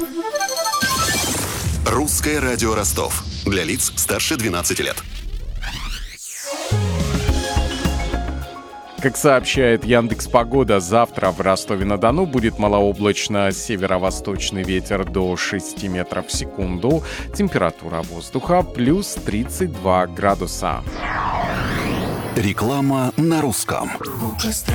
Русское радио Ростов. Для лиц старше 12 лет. Как сообщает Яндекс.Погода, завтра в Ростове-на-Дону будет малооблачно, северо-восточный ветер до 6 метров в секунду, температура воздуха плюс 32 градуса. Реклама на русском.